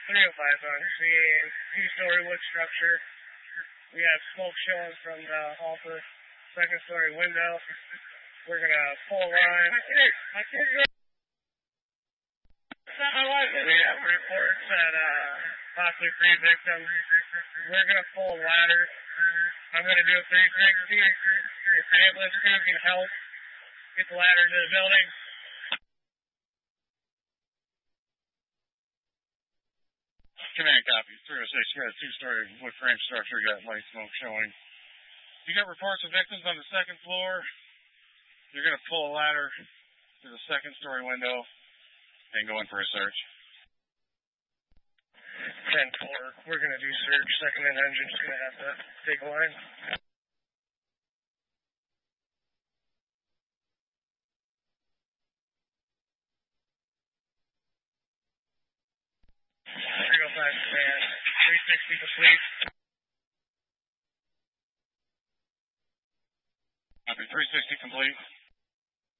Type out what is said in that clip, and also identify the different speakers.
Speaker 1: 305 on seeing two-story wood structure. We have smoke showing from the off the second-story window. We're going to pull line. We have reports that possibly 3 victims. We're going to pull a ladder. I'm going to do a 360. If the ambulance crew can help get the ladder to the building.
Speaker 2: Command copy. 306, you got a two-story wood frame structure, you got light smoke showing. You got reports of victims on the second floor. You're going to pull a ladder to the second-story window and go in for a search.
Speaker 1: 10-4, we're going to do search. Second and engine's going to have to take a line. Command, 360 complete.
Speaker 2: Copy, 360 complete.